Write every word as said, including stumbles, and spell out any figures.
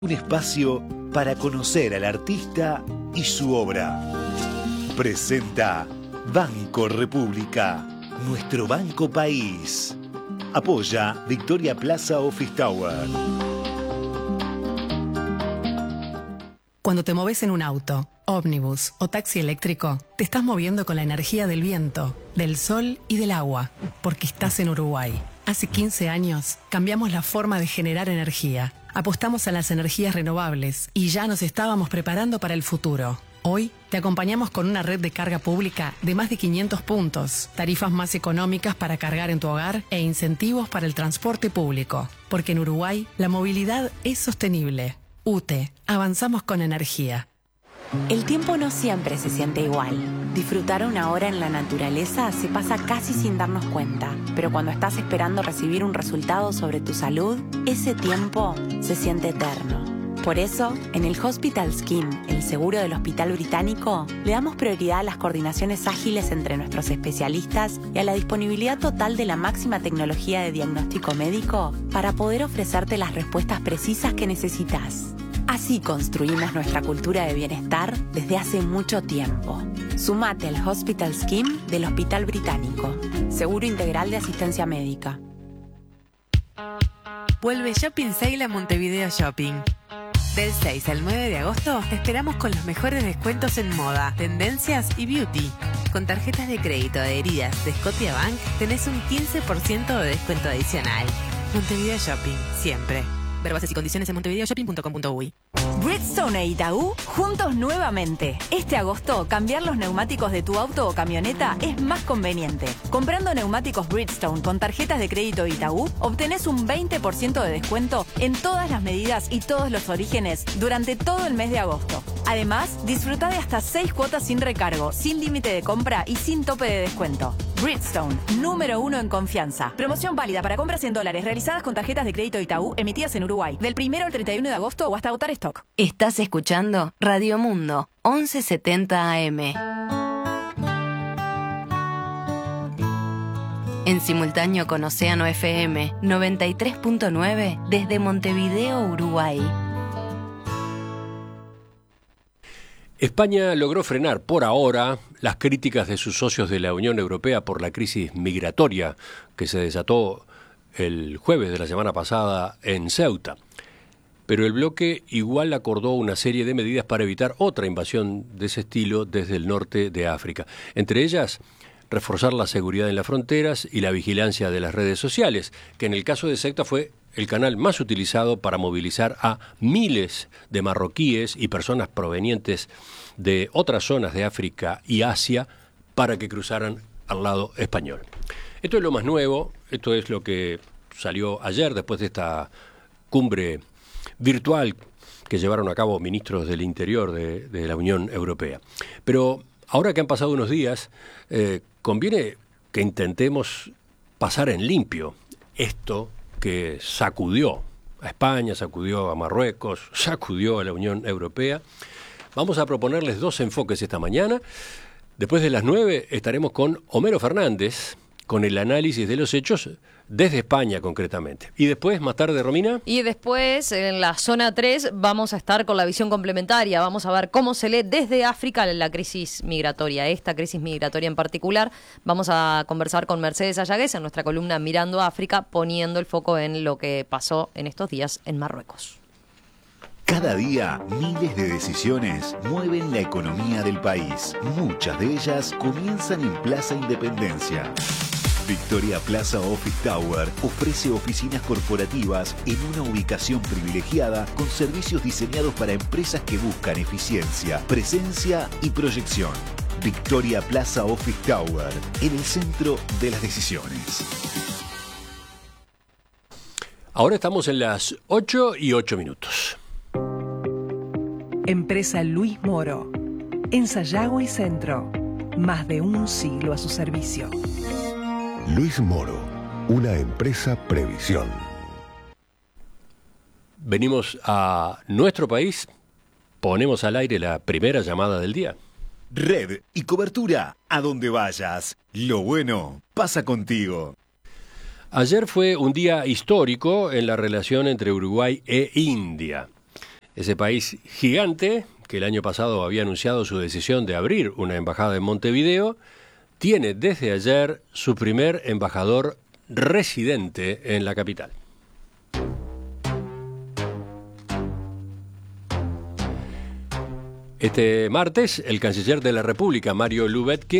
Un espacio para conocer al artista y su obra. Presenta Banco República, nuestro banco país. Apoya Victoria Plaza Office Tower. Cuando te moves en un auto, ómnibus o taxi eléctrico, te estás moviendo con la energía del viento, del sol y del agua, porque estás en Uruguay. Hace quince años cambiamos la forma de generar energía. Apostamos a las energías renovables y ya nos estábamos preparando para el futuro. Hoy te acompañamos con una red de carga pública de más de quinientos puntos, tarifas más económicas para cargar en tu hogar e incentivos para el transporte público. Porque en Uruguay la movilidad es sostenible. U T E, avanzamos con energía. El tiempo no siempre se siente igual. Disfrutar una hora en la naturaleza se pasa casi sin darnos cuenta, pero cuando estás esperando recibir un resultado sobre tu salud, ese tiempo se siente eterno. Por eso, en el Hospital Scheme, el seguro del Hospital Británico, le damos prioridad a las coordinaciones ágiles entre nuestros especialistas y a la disponibilidad total de la máxima tecnología de diagnóstico médico para poder ofrecerte las respuestas precisas que necesitas. Así construimos nuestra cultura de bienestar desde hace mucho tiempo. Sumate al Hospital Scheme del Hospital Británico. Seguro integral de asistencia médica. Vuelve Shopping Sale a Montevideo Shopping. Del seis al nueve de agosto te esperamos con los mejores descuentos en moda, tendencias y beauty. Con tarjetas de crédito adheridas de Scotiabank tenés un quince por ciento de descuento adicional. Montevideo Shopping, siempre. Ver bases y condiciones en montevideo shopping punto com punto uy. Bridgestone e Itaú, juntos nuevamente. Este agosto, cambiar los neumáticos de tu auto o camioneta es más conveniente. Comprando neumáticos Bridgestone con tarjetas de crédito Itaú, obtenés un veinte por ciento de descuento en todas las medidas y todos los orígenes durante todo el mes de agosto. Además, disfruta de hasta seis cuotas sin recargo, sin límite de compra y sin tope de descuento. Bridgestone, número uno en confianza. Promoción válida para compras en dólares realizadas con tarjetas de crédito Itaú emitidas en Uruguay, del primero al treinta y uno de agosto o hasta agotar stock. Estás escuchando Radio Mundo, once setenta A M. En simultáneo con Océano F M, noventa y tres punto nueve desde Montevideo, Uruguay. España logró frenar por ahora las críticas de sus socios de la Unión Europea por la crisis migratoria que se desató el jueves de la semana pasada en Ceuta. Pero el bloque igual acordó una serie de medidas para evitar otra invasión de ese estilo desde el norte de África. Entre ellas, reforzar la seguridad en las fronteras y la vigilancia de las redes sociales, que en el caso de Ceuta fue el canal más utilizado para movilizar a miles de marroquíes y personas provenientes de otras zonas de África y Asia para que cruzaran al lado español. Esto es lo más nuevo, esto es lo que salió ayer después de esta cumbre virtual que llevaron a cabo ministros del Interior de, de la Unión Europea. Pero ahora que han pasado unos días, eh, conviene que intentemos pasar en limpio esto que sacudió a España, sacudió a Marruecos, sacudió a la Unión Europea. Vamos a proponerles dos enfoques esta mañana. Después de las nueve estaremos con Homero Fernández, con el análisis de los hechos desde España concretamente. Y después, más tarde, Romina. Y después, en la zona tres, vamos a estar con la visión complementaria. Vamos a ver cómo se lee desde África la crisis migratoria, esta crisis migratoria en particular. Vamos a conversar con Mercedes Ayagués en nuestra columna Mirando África, poniendo el foco en lo que pasó en estos días en Marruecos. Cada día, miles de decisiones mueven la economía del país. Muchas de ellas comienzan en Plaza Independencia. Victoria Plaza Office Tower ofrece oficinas corporativas en una ubicación privilegiada con servicios diseñados para empresas que buscan eficiencia, presencia y proyección. Victoria Plaza Office Tower, en el centro de las decisiones. Ahora estamos en las ocho y ocho minutos. Empresa Luis Moro. En Sayago y Centro. Más de un siglo a su servicio. Luis Moro, una empresa previsión. Venimos a nuestro país, ponemos al aire la primera llamada del día. Red y cobertura a donde vayas. Lo bueno pasa contigo. Ayer fue un día histórico en la relación entre Uruguay e India. Ese país gigante, que el año pasado había anunciado su decisión de abrir una embajada en Montevideo, tiene desde ayer su primer embajador residente en la capital. Este martes, el canciller de la República, Mario Lubetkin,